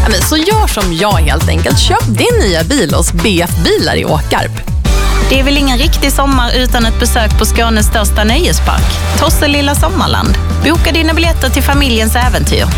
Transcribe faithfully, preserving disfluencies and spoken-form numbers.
Ja, men så gör som jag helt enkelt. Köp din nya bil hos B F Bilar i Åkarp. Det är väl ingen riktig sommar utan ett besök på Skånes största nöjespark, Tosselilla Sommarland. Boka dina biljetter till familjens äventyr.